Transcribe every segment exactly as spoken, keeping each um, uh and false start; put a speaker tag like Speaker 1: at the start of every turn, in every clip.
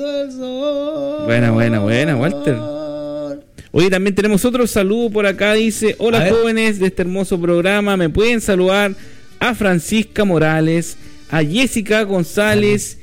Speaker 1: Buena, buena, buena, Walter. Oye, también tenemos otro saludo por acá. Dice: hola jóvenes de este hermoso programa, me pueden saludar a Francisca Morales, a Jessica González,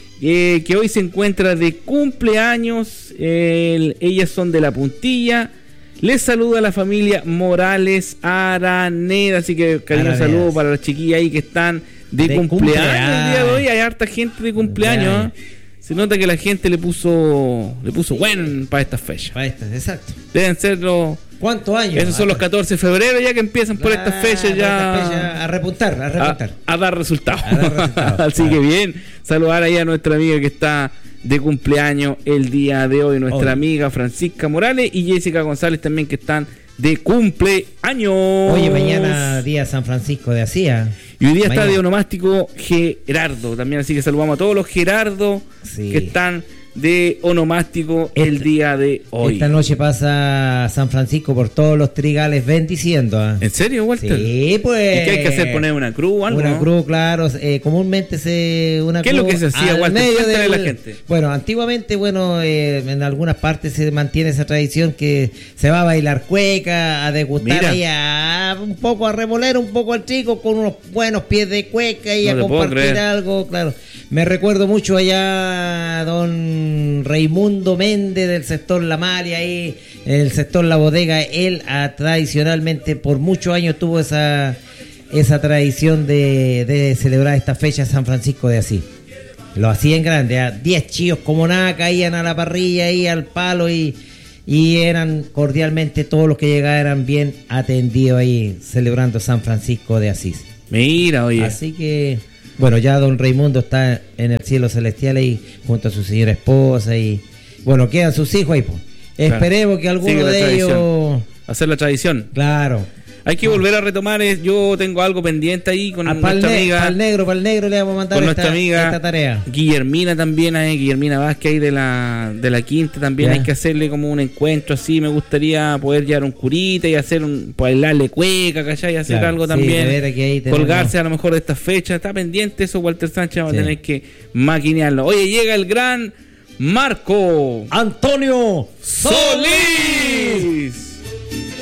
Speaker 1: eh, que hoy se encuentra de cumpleaños. Eh, ellas son de La Puntilla. Les saluda a la familia Morales Araneda. Así que cariño saludo para las chiquillas ahí que están de, de cumpleaños. cumpleaños el día de hoy. Hay harta gente de cumpleaños, ¿eh? Se nota que la gente le puso le puso bueno para estas fechas.
Speaker 2: Para estas, exacto.
Speaker 1: Deben ser los...
Speaker 2: ¿Cuántos años?
Speaker 1: Esos son los catorce de febrero ya que empiezan por estas fechas ya...
Speaker 2: Esta fecha a repuntar, a repuntar.
Speaker 1: A, a dar resultados.
Speaker 2: A dar resultados.
Speaker 1: Así claro. Que bien, saludar ahí a nuestra amiga que está de cumpleaños el día de hoy. Nuestra hoy. amiga Francisca Morales y Jessica González también que están de cumpleaños.
Speaker 2: Oye, mañana día San Francisco de Asís.
Speaker 1: Y hoy día mañana está de onomástico Gerardo también, así que saludamos a todos los Gerardo sí. que están de onomástico esta, el día de hoy.
Speaker 2: Esta noche pasa San Francisco por todos los trigales bendiciendo. ¿eh?
Speaker 1: ¿En serio, Walter?
Speaker 2: Sí, pues.
Speaker 1: ¿Y qué hay que hacer? ¿Poner una cruz o algo?
Speaker 2: Una
Speaker 1: ¿no?
Speaker 2: cruz, claro. Eh, comúnmente se una
Speaker 1: ¿Qué
Speaker 2: cruz
Speaker 1: es lo que se hacía, Walter?
Speaker 2: Medio de
Speaker 1: la gente.
Speaker 2: Bueno, antiguamente, bueno, eh, en algunas partes se mantiene esa tradición que se va a bailar cueca, a degustar ahí a, un poco a remoler un poco al chico con unos buenos pies de cueca y no a compartir algo, claro. Me recuerdo mucho allá don Raimundo Méndez del sector La Maria, ahí en el sector La Bodega. Él a, tradicionalmente por muchos años tuvo esa esa tradición de, de celebrar esta fecha San Francisco de Asís. Lo hacía en grande, a diez chillos como nada caían a la parrilla ahí al palo y, y eran cordialmente todos los que llegaban eran bien atendidos ahí celebrando San Francisco de Asís.
Speaker 1: Mira, oye.
Speaker 2: Así que bueno, ya don Raimundo está en el cielo celestial ahí junto a su señora esposa y bueno, quedan sus hijos ahí, pues. Claro. Esperemos que alguno de tradición. ellos
Speaker 1: hacer la tradición.
Speaker 2: Claro.
Speaker 1: Hay que volver a retomar. Yo tengo algo pendiente ahí con a nuestra
Speaker 2: ne-
Speaker 1: amiga.
Speaker 2: Para el negro, para el negro le vamos a mandar
Speaker 1: con
Speaker 2: esta,
Speaker 1: nuestra amiga
Speaker 2: esta tarea.
Speaker 1: Guillermina también, eh, Guillermina Vázquez ahí de la de la quinta también. Ya. Hay que hacerle como un encuentro así. Me gustaría poder llevar un curita y hacer un, bailarle cueca, ¿cachai? Y hacer claro, algo también. Sí, que ahí colgarse a lo mejor de estas fechas. Está pendiente eso, Walter Sánchez. Vamos sí. a tener que maquinearlo. Oye, llega el gran Marco
Speaker 2: Antonio Solís.